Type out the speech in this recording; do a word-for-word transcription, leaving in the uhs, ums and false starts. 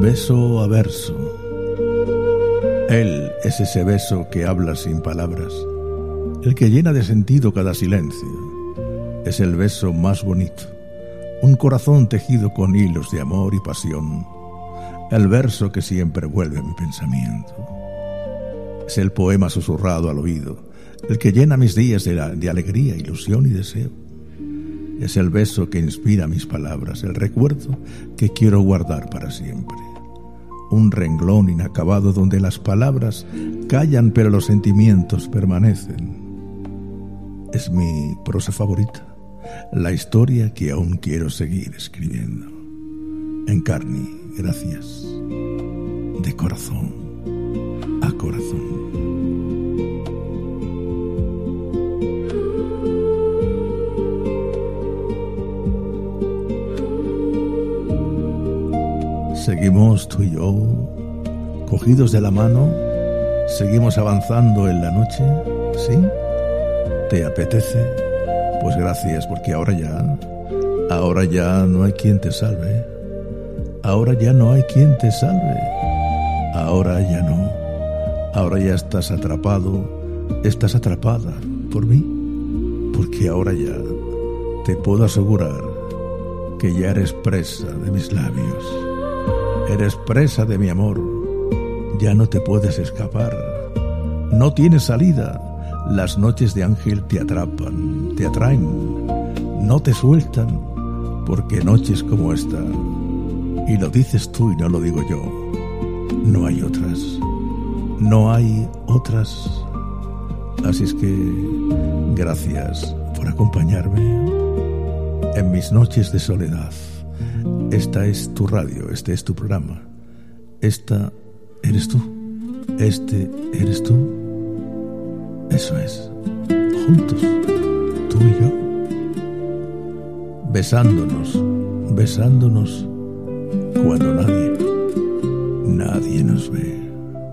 Beso a verso. Él es ese beso que habla sin palabras, el que llena de sentido cada silencio. Es el beso más bonito, un corazón tejido con hilos de amor y pasión. El verso que siempre vuelve a mi pensamiento. Es el poema susurrado al oído, el que llena mis días de, la, de alegría, ilusión y deseo. Es el beso que inspira mis palabras, el recuerdo que quiero guardar para siempre. Un renglón inacabado donde las palabras callan pero los sentimientos permanecen. Es mi prosa favorita, la historia que aún quiero seguir escribiendo. Encarni, gracias, de corazón a corazón. Seguimos tú y yo, cogidos de la mano, seguimos avanzando en la noche, ¿sí? ¿Te apetece? Pues gracias, porque ahora ya, ahora ya no hay quien te salve. Ahora ya no hay quien te salve. Ahora ya no. Ahora ya estás atrapado, estás atrapada por mí, porque ahora ya te puedo asegurar que ya eres presa de mis labios. Eres presa de mi amor, ya no te puedes escapar, no tienes salida, las noches de ángel te atrapan, te atraen, no te sueltan, porque noches como esta, y lo dices tú y no lo digo yo, no hay otras, no hay otras, así es que gracias por acompañarme en mis noches de soledad. Esta es tu radio, este es tu programa. Esta eres tú. Este eres tú. Eso es. Juntos, tú y yo. Besándonos, besándonos cuando nadie, nadie nos ve.